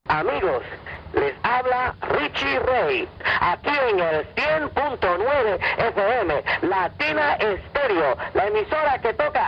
Amigos, les habla Richie Ray, aquí en el 100.9 FM, Latina Estéreo, la emisora que toca